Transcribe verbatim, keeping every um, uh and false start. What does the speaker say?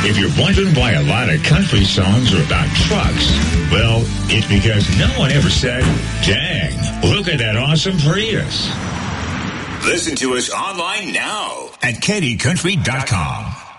If you're wondering why a lot of country songs are about trucks, well, it's because no one ever said, dang, look at that awesome Prius. Listen to us online now at Katy Country dot com.